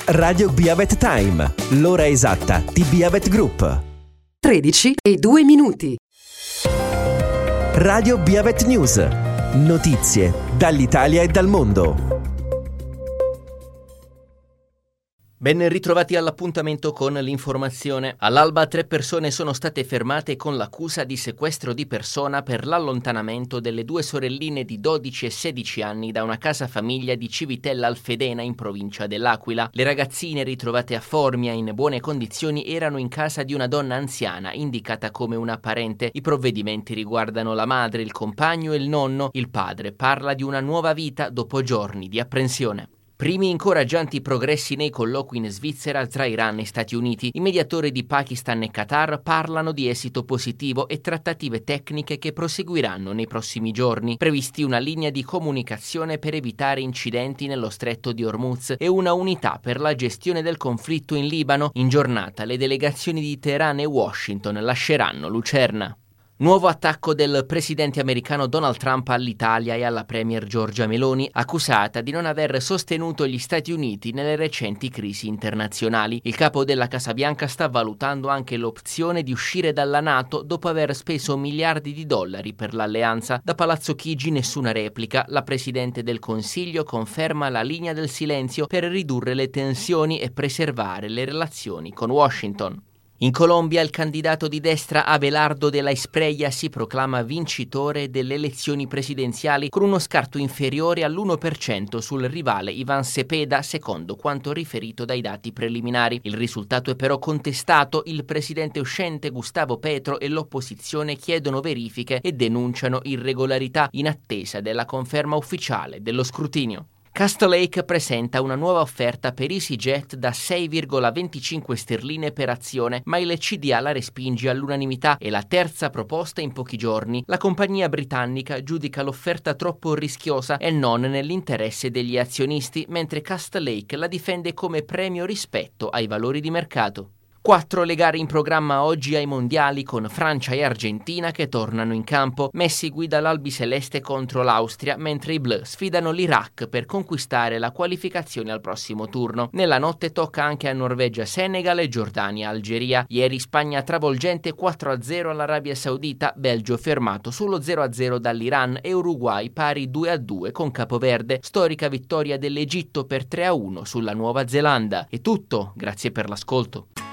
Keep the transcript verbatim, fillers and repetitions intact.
Radio Biavet Time, l'ora esatta di Biavet Group. tredici e due minuti. Radio Biavet News. Notizie dall'Italia e dal mondo. Ben ritrovati all'appuntamento con l'informazione. All'alba tre persone sono state fermate con l'accusa di sequestro di persona per l'allontanamento delle due sorelline di dodici e sedici anni da una casa famiglia di Civitella Alfedena in provincia dell'Aquila. Le ragazzine ritrovate a Formia in buone condizioni erano in casa di una donna anziana indicata come una parente. I provvedimenti riguardano la madre, il compagno e il nonno. Il padre parla di una nuova vita dopo giorni di apprensione. Primi incoraggianti progressi nei colloqui in Svizzera tra Iran e Stati Uniti. I mediatori di Pakistan e Qatar parlano di esito positivo e trattative tecniche che proseguiranno nei prossimi giorni. Previsti una linea di comunicazione per evitare incidenti nello stretto di Hormuz e una unità per la gestione del conflitto in Libano. In giornata le delegazioni di Teheran e Washington lasceranno Lucerna. Nuovo attacco del presidente americano Donald Trump all'Italia e alla premier Giorgia Meloni, accusata di non aver sostenuto gli Stati Uniti nelle recenti crisi internazionali. Il capo della Casa Bianca sta valutando anche l'opzione di uscire dalla NATO dopo aver speso miliardi di dollari per l'alleanza. Da Palazzo Chigi nessuna replica. La presidente del Consiglio conferma la linea del silenzio per ridurre le tensioni e preservare le relazioni con Washington. In Colombia il candidato di destra Abelardo de la Espriella si proclama vincitore delle elezioni presidenziali con uno scarto inferiore all'uno per cento sul rivale Iván Cepeda, secondo quanto riferito dai dati preliminari. Il risultato è però contestato. Il presidente uscente Gustavo Petro e l'opposizione chiedono verifiche e denunciano irregolarità in attesa della conferma ufficiale dello scrutinio. Castlelake presenta una nuova offerta per EasyJet da sei virgola venticinque sterline per azione, ma il C D A la respinge all'unanimità. È la terza proposta in pochi giorni. La compagnia britannica giudica l'offerta troppo rischiosa e non nell'interesse degli azionisti, mentre Castlelake la difende come premio rispetto ai valori di mercato. Quattro le gare in programma oggi ai mondiali con Francia e Argentina che tornano in campo. Messi guida l'albiceleste contro l'Austria, mentre i blu sfidano l'Iraq per conquistare la qualificazione al prossimo turno. Nella notte tocca anche a Norvegia, Senegal e Giordania, Algeria. Ieri Spagna travolgente quattro a zero all'Arabia Saudita, Belgio fermato sullo zero a zero dall'Iran e Uruguay pari due a due con Capoverde. Storica vittoria dell'Egitto per tre a uno sulla Nuova Zelanda. È tutto, grazie per l'ascolto.